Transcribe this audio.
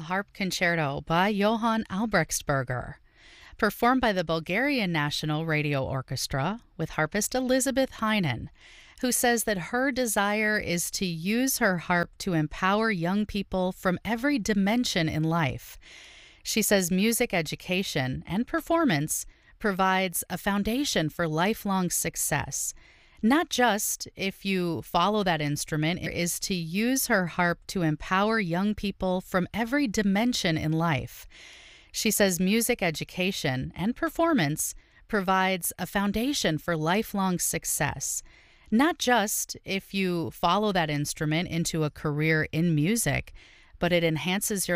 Harp Concerto by Johann Albrechtsberger, performed by the Bulgarian National Radio Orchestra with harpist Elizabeth Heinen, who says that her desire is to use her harp to empower young people from every dimension in life. She says music education and performance provides a foundation for lifelong success. Not just if you follow that instrument, it is to use her harp to empower young people from every dimension in life. She says music education and performance provides a foundation for lifelong success. Not just if you follow that instrument into a career in music, but it enhances your